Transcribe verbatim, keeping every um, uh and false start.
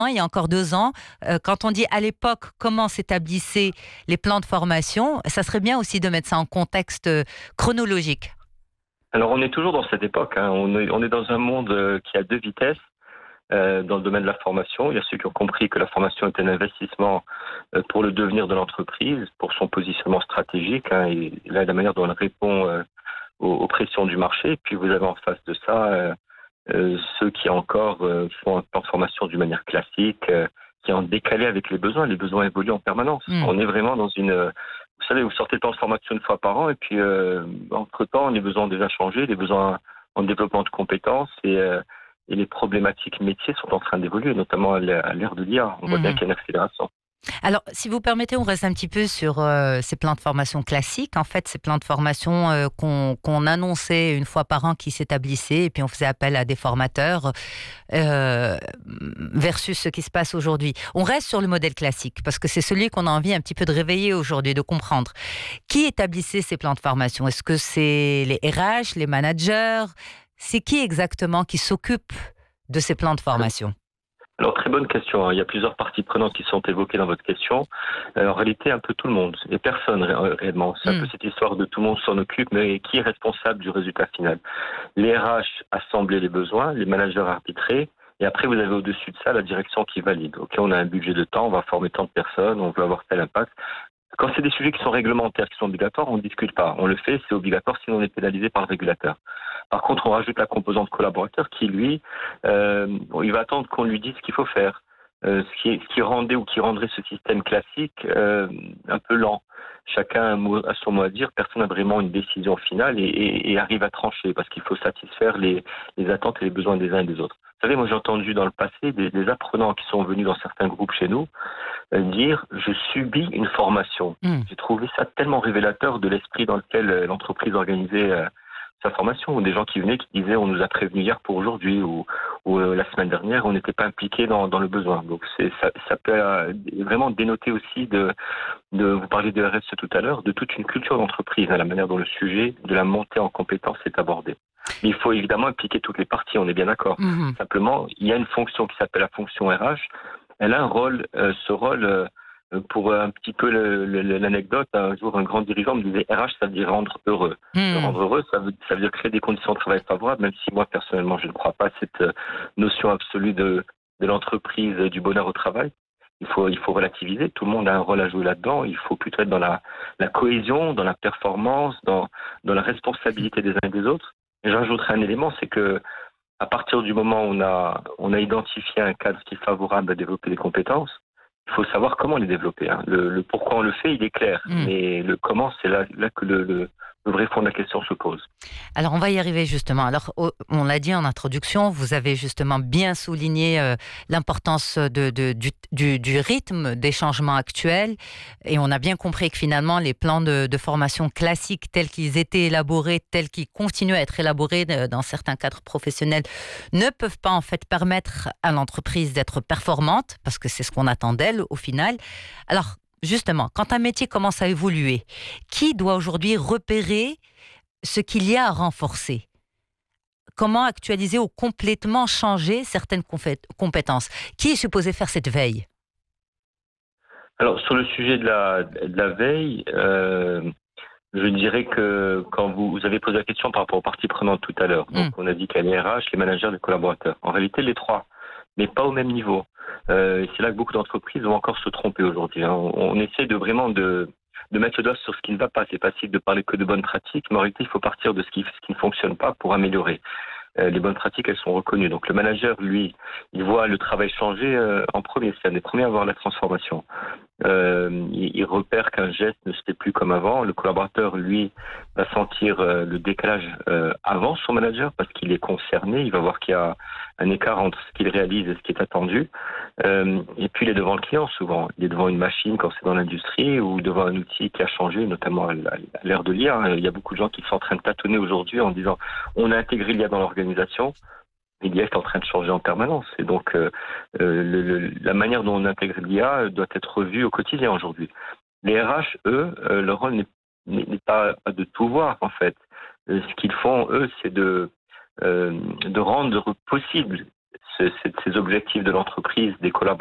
il y a encore deux ans, euh, quand on dit à l'époque comment s'établissaient les plans de formation, ça serait bien aussi de mettre ça en contexte euh, chronologique. Alors on est toujours dans cette époque, hein. On est, on est dans un monde euh, qui a deux vitesses. Euh, dans le domaine de la formation, il y a ceux qui ont compris que la formation est un investissement euh, pour le devenir de l'entreprise, pour son positionnement stratégique, hein, et là la manière dont elle répond euh, aux, aux pressions du marché. Et puis vous avez en face de ça euh, euh, ceux qui encore euh, font un plan de formation d'une manière classique, euh, qui est en décalé avec les besoins. Les besoins évoluent en permanence. Mm. On est vraiment dans une... euh, vous savez, vous sortez le plan de formation une fois par an et puis euh, entre-temps, les besoins ont déjà changé, les besoins en développement de compétences et... Euh, Et les problématiques métiers sont en train d'évoluer, notamment à l'ère de l'I A. On voit Mm. bien qu'il y a une accélération. Alors, si vous permettez, on reste un petit peu sur euh, ces plans de formation classiques. En fait, ces plans de formation euh, qu'on qu'on annonçait une fois par an qui s'établissaient, et puis on faisait appel à des formateurs, euh, versus ce qui se passe aujourd'hui. On reste sur le modèle classique, parce que c'est celui qu'on a envie un petit peu de réveiller aujourd'hui, de comprendre. Qui établissait ces plans de formation? Est-ce que c'est les R H, les managers? C'est qui exactement qui s'occupe de ces plans de formation? Alors, très bonne question. Il y a plusieurs parties prenantes qui sont évoquées dans votre question. En réalité, un peu tout le monde, et personne réellement. C'est un peu cette histoire de tout le monde s'en occupe, mais qui est responsable du résultat final? Les R H assembler les besoins, les managers arbitrer, et après vous avez au-dessus de ça la direction qui valide. Ok, on a un budget de temps, on va former tant de personnes, on veut avoir tel impact. Quand c'est des sujets qui sont réglementaires, qui sont obligatoires, on ne discute pas. On le fait, c'est obligatoire, sinon on est pénalisé par le régulateur. Par contre, on rajoute la composante collaborateur qui, lui, euh, bon, il va attendre qu'on lui dise ce qu'il faut faire. Euh, ce, qui, ce qui rendait ou qui rendrait ce système classique euh, un peu lent. Chacun a, un mot, a son mot à dire, personne n'a vraiment une décision finale et, et, et arrive à trancher parce qu'il faut satisfaire les, les attentes et les besoins des uns et des autres. Vous savez, moi j'ai entendu dans le passé des, des apprenants qui sont venus dans certains groupes chez nous euh, dire « je subis une formation mmh. ». J'ai trouvé ça tellement révélateur de l'esprit dans lequel euh, l'entreprise organisait euh, sa formation, ou des gens qui venaient qui disaient on nous a prévenu hier pour aujourd'hui ou, ou euh, la semaine dernière on n'était pas impliqué dans, dans le besoin. Donc c'est, ça, ça peut euh, vraiment dénoter aussi de, de, vous parliez de R S tout à l'heure, de toute une culture d'entreprise, hein, la manière dont le sujet de la montée en compétences est abordé. Mais il faut évidemment impliquer toutes les parties, on est bien d'accord. Mmh. Simplement, il y a une fonction qui s'appelle la fonction R H, elle a un rôle, euh, ce rôle... Euh, Pour un petit peu le, le, l'anecdote, un jour un grand dirigeant me disait R H, ça veut dire rendre heureux. Mmh. Rendre heureux, ça veut, ça veut dire créer des conditions de travail favorables, même si moi personnellement je ne crois pas à cette notion absolue de, de l'entreprise, du bonheur au travail. Il faut, il faut relativiser, tout le monde a un rôle à jouer là-dedans, il faut plutôt être dans la, la cohésion, dans la performance, dans, dans la responsabilité des uns et des autres. Et j'ajouterai un élément, c'est que à partir du moment où on a, on a identifié un cadre qui est favorable à développer des compétences, il faut savoir comment les développer. Hein. Le, le pourquoi on le fait, il est clair. Mmh. Mais le comment, c'est là, là que le, le, le vrai fond de la question se pose. Alors, on va y arriver justement. Alors, on l'a dit en introduction, vous avez justement bien souligné euh, l'importance de, de, du, du, du rythme des changements actuels. Et on a bien compris que finalement, les plans de, de formation classiques tels qu'ils étaient élaborés, tels qu'ils continuent à être élaborés dans certains cadres professionnels, ne peuvent pas en fait permettre à l'entreprise d'être performante, parce que c'est ce qu'on attend d'elle au final. Alors, justement, quand un métier commence à évoluer, qui doit aujourd'hui repérer ce qu'il y a à renforcer? Comment actualiser ou complètement changer certaines compétences? Qui est supposé faire cette veille? Alors, sur le sujet de la, de la veille, euh, je dirais que quand vous, vous avez posé la question par rapport aux parties prenantes tout à l'heure, donc mmh. on a dit qu'il y a les R H, les managers, les collaborateurs. En réalité, les trois, mais pas au même niveau. Euh, c'est là que beaucoup d'entreprises vont encore se tromper aujourd'hui. Hein. On, on essaie de vraiment de, de mettre le doigt sur ce qui ne va pas. C'est facile de parler que de bonnes pratiques, mais en réalité, il faut partir de ce qui, ce qui ne fonctionne pas pour améliorer. Euh, les bonnes pratiques, elles sont reconnues. Donc le manager, lui, il voit le travail changer euh, en premier. C'est un des premiers à voir la transformation. Euh, il, il repère qu'un geste ne se fait plus comme avant. Le collaborateur, lui, va sentir euh, le décalage euh, avant son manager parce qu'il est concerné. Il va voir qu'il y a un écart entre ce qu'il réalise et ce qui est attendu. Euh, et puis, il est devant le client souvent. Il est devant une machine quand c'est dans l'industrie ou devant un outil qui a changé, notamment à l'ère de l'I A. Il y a beaucoup de gens qui sont en train de tâtonner aujourd'hui en disant on a intégré l'I A dans l'organisation. L'I A est en train de changer en permanence. Et donc, euh, le, le, la manière dont on intègre l'I A doit être revue au quotidien aujourd'hui. Les R H, eux, euh, leur rôle n'est, n'est pas, pas de tout voir, en fait. Euh, ce qu'ils font, eux, c'est de, euh, de rendre possible ce ces objectifs de l'entreprise, des collaborateurs,